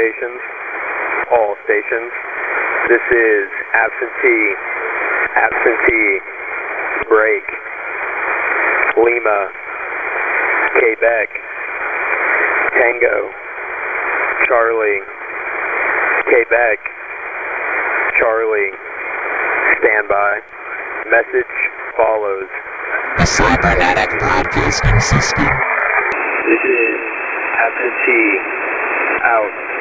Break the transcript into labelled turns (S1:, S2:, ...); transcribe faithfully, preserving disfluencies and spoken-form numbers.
S1: stations, all stations. This is absentee, absentee, break, Lima, Quebec, Tango, Charlie, Quebec, Charlie, standby. Message follows.
S2: The cybernetic broadcasting system.
S1: This is absentee, out.